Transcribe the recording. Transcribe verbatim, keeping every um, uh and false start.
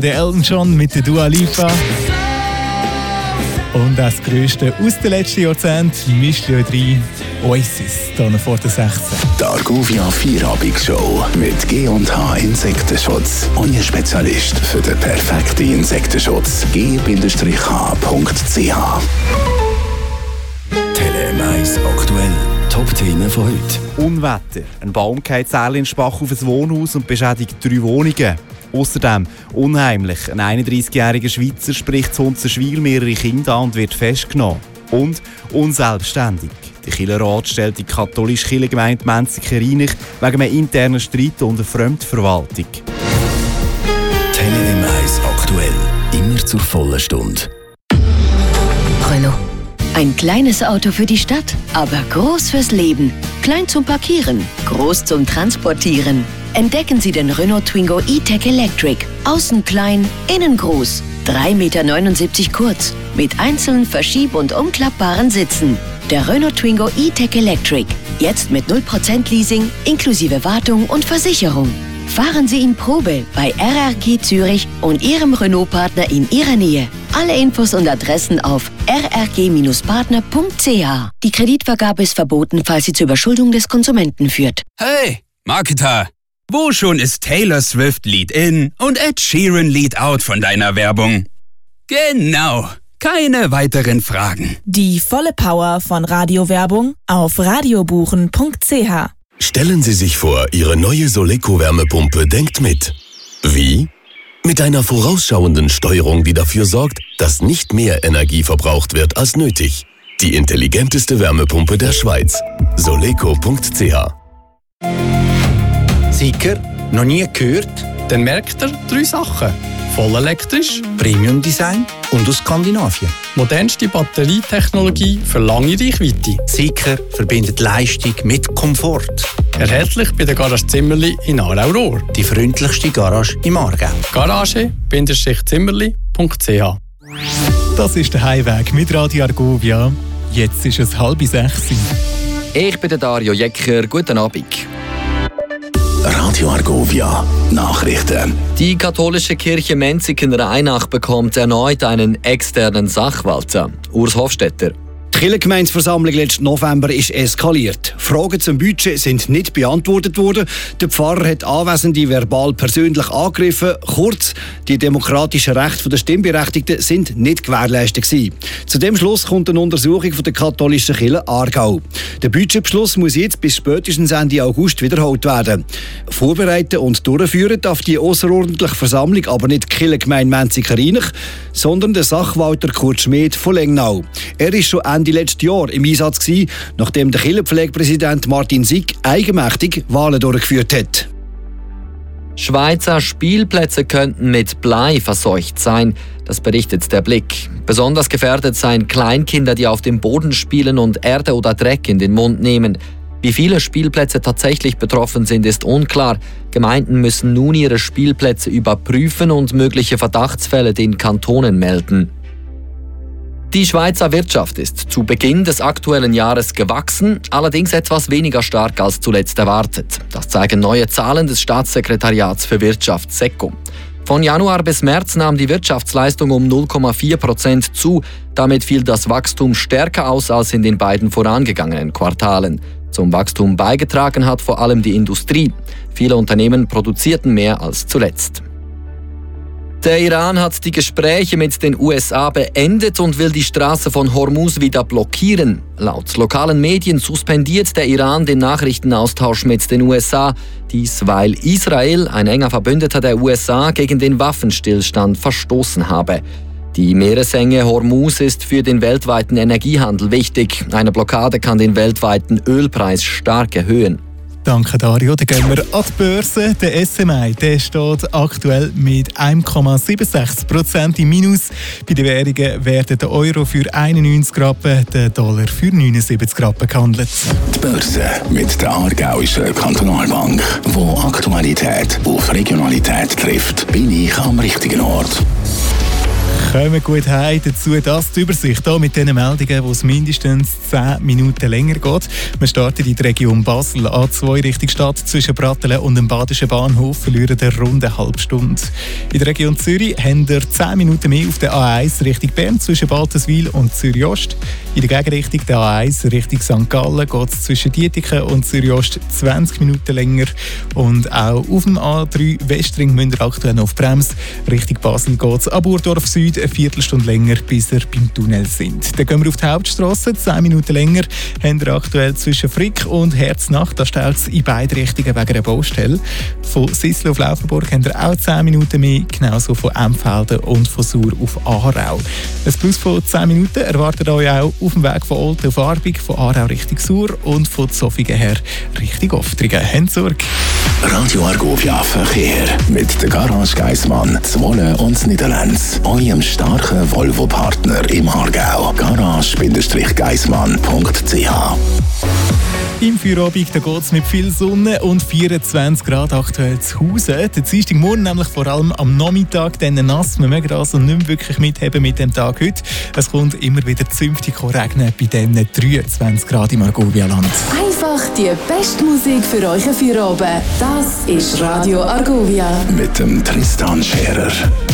Der Elton John mit der Dua Lipa. Und das Größte aus den letzten Jahrzehnten mischt ihr rein. Oasis, hier vor der sechzehn. Die Argovia Vierabendshow mit G und H Insektenschutz. Euer Spezialist für den perfekten Insektenschutz. g Bindestrich h punkt c h. Tele eins aktuell. Top-Themen von heute. Unwetter. Ein Baum geht in Spach auf ein Wohnhaus und beschädigt drei Wohnungen. Außerdem unheimlich. Ein einunddreißigjähriger Schweizer spricht zu Hunzenschwil mehrere Kinder an und wird festgenommen. Und unselbstständig. Der Kirchenrat stellt die katholische Kirchengemeinde Menziken-Rheinich wegen einem internen Streit und einer Fremdverwaltung. Tele eins aktuell. Immer zur vollen Stunde. Renault. Ein kleines Auto für die Stadt, aber groß fürs Leben. Klein zum Parkieren, groß zum Transportieren. Entdecken Sie den Renault Twingo E-Tech Electric. Außen klein, innen groß. drei Komma neunundsiebzig Meter kurz. Mit einzelnen verschieb- und umklappbaren Sitzen. Der Renault Twingo E-Tech Electric. Jetzt mit null Prozent Leasing, inklusive Wartung und Versicherung. Fahren Sie ihn Probe bei R R G Zürich und Ihrem Renault-Partner in Ihrer Nähe. Alle Infos und Adressen auf r r g Bindestrich partner punkt c h. Die Kreditvergabe ist verboten, falls sie zur Überschuldung des Konsumenten führt. Hey, Marketer! Wo schon ist Taylor Swift Lead In und Ed Sheeran Lead Out von deiner Werbung? Genau, keine weiteren Fragen. Die volle Power von Radiowerbung auf radiobuchen punkt c h. Stellen Sie sich vor, Ihre neue Soleco-Wärmepumpe denkt mit. Wie? Mit einer vorausschauenden Steuerung, die dafür sorgt, dass nicht mehr Energie verbraucht wird als nötig. Die intelligenteste Wärmepumpe der Schweiz. soleco punkt c h. Sicher, noch nie gehört? Dann merkt ihr drei Sachen. Voll elektrisch, Premium Design und aus Skandinavien. Modernste Batterietechnologie für lange Reichweite. Sicher verbindet Leistung mit Komfort. Erhältlich bei der Garage Zimmerli in Aarau-Rohr. Die freundlichste Garage im Aargau. Garage Bindestrich Zimmerli punkt c h. Das ist der Heimweg mit Radio Argovia. Jetzt ist es halb sechs. Ich bin der Dario Jecker. Guten Abend. Radio Argovia Nachrichten. Die katholische Kirche Menziken-Rheinach bekommt erneut einen externen Sachwalter. Urs Hofstetter. Die Kirchengemeindeversammlung letzten November ist eskaliert. Fragen zum Budget sind nicht beantwortet worden. Der Pfarrer hat Anwesende verbal persönlich angegriffen. Kurz, die demokratischen Rechte der Stimmberechtigten sind nicht gewährleistet gewesen. Zu dem Schluss kommt eine Untersuchung von der katholischen Kirche Aargau. Der Budgetbeschluss muss jetzt bis spätestens Ende August wiederholt werden. Vorbereiten und durchführen darf die ausserordentliche Versammlung aber nicht die Kirchengemeinde Menziken-Rheinich, sondern der Sachwalter Kurt Schmid von Lengnau. Er ist schon Ende letzten Jahr im Einsatz gewesen, nachdem der Kirchenpflegepräsident Martin Sick eigenmächtig Wahlen durchgeführt hat. Schweizer Spielplätze könnten mit Blei verseucht sein. Das berichtet der Blick. Besonders gefährdet seien Kleinkinder, die auf dem Boden spielen und Erde oder Dreck in den Mund nehmen. Wie viele Spielplätze tatsächlich betroffen sind, ist unklar. Gemeinden müssen nun ihre Spielplätze überprüfen und mögliche Verdachtsfälle den Kantonen melden. Die Schweizer Wirtschaft ist zu Beginn des aktuellen Jahres gewachsen, allerdings etwas weniger stark als zuletzt erwartet. Das zeigen neue Zahlen des Staatssekretariats für Wirtschaft SECO. Von Januar bis März nahm die Wirtschaftsleistung um null Komma vier Prozent zu. Damit fiel das Wachstum stärker aus als in den beiden vorangegangenen Quartalen. Zum Wachstum beigetragen hat vor allem die Industrie. Viele Unternehmen produzierten mehr als zuletzt. Der Iran hat die Gespräche mit den U S A beendet und will die Straße von Hormuz wieder blockieren. Laut lokalen Medien suspendiert der Iran den Nachrichtenaustausch mit den U S A. Dies, weil Israel, ein enger Verbündeter der U S A, gegen den Waffenstillstand verstoßen habe. Die Meeresenge Hormuz ist für den weltweiten Energiehandel wichtig. Eine Blockade kann den weltweiten Ölpreis stark erhöhen. Danke Dario. Dann gehen wir an die Börse. Der S M I der steht aktuell mit eins Komma sechsundsiebzig Prozent im Minus. Bei den Währungen werden der Euro für einundneunzig Rappen, der Dollar für neunundsiebzig Rappen gehandelt. Die Börse mit der Aargauischen Kantonalbank, wo Aktualität auf Regionalität trifft, bin ich am richtigen Ort. kommen gut heim. Dazu das die Übersicht hier mit den Meldungen, wo es mindestens zehn Minuten länger geht. Wir starten in der Region Basel. A zwei Richtung Stadt zwischen Brattelen und dem Badischen Bahnhof verlieren eine runde halbe Stunde. In der Region Zürich haben wir zehn Minuten mehr auf der A eins Richtung Bern zwischen Baltenswil und Zürich Ost. In der Gegenrichtung der A eins Richtung Sankt Gallen geht es zwischen Dietiken und Zürich Ost zwanzig Minuten länger. Und auch auf dem A drei Westring müsst ihr aktuell noch auf Brems. Richtung Basel geht es ab Burdorf Süd eine Viertelstunde länger, bis ihr beim Tunnel sind. Dann gehen wir auf die Hauptstrasse, zehn Minuten länger. Haben wir aktuell zwischen Frick und Herznach. Da stellt es in beide Richtungen wegen einer Baustelle. Von Sissel auf Laufenburg haben wir auch zehn Minuten mehr, genauso von Empfelden und von Sur auf Aarau. Ein Plus von zehn Minuten erwartet euch auch auf dem Weg von Olten auf Arbig, von Aarau Richtung Sur und von Zofingen her Richtung Oftringen. Habt Sorge. Radio Argovia Verkehr mit der Garage Geissmann, Zwolle und Niederlands. Eurem starken Volvo-Partner im Aargau. garage-geissmann punkt c h. Im Feierabend geht es mit viel Sonne und vierundzwanzig Grad aktuell zu Hause. Der Dienstagmorgen nämlich vor allem am Nachmittag dann nass. Wir mögen also nicht mehr wirklich mitheben mit dem Tag heute. Es kommt immer wieder zünftig regnen bei diesen dreiundzwanzig Grad im Argovia-Land. Einfach die beste Musik für euch Feierabend. Das ist Radio Argovia. Mit dem Tristan Scherer.